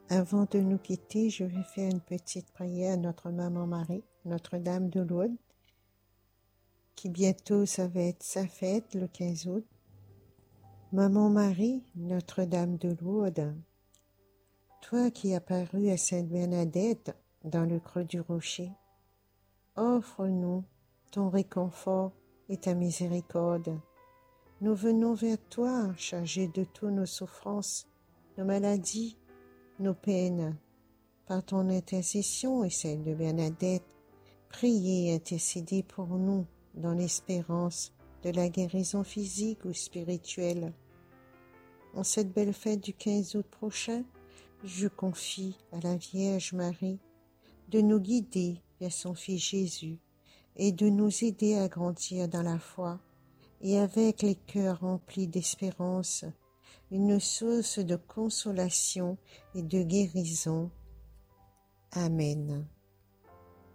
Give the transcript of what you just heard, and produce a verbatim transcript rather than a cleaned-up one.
Avant de nous quitter, je vais faire une petite prière à notre maman Marie, Notre-Dame de Lourdes, qui bientôt ça va être sa fête le quinze août. Maman Marie, Notre-Dame de Lourdes, toi qui apparus à Sainte Bernadette dans le creux du rocher, offre-nous ton réconfort et ta miséricorde. Nous venons vers toi, chargés de toutes nos souffrances, nos maladies, nos peines. Par ton intercession et celle de Bernadette, priez et intercédez pour nous dans l'espérance de la guérison physique ou spirituelle. En cette belle fête du quinze août prochain, je confie à la Vierge Marie de nous guider vers son Fils Jésus et de nous aider à grandir dans la foi et avec les cœurs remplis d'espérance, une source de consolation et de guérison. Amen.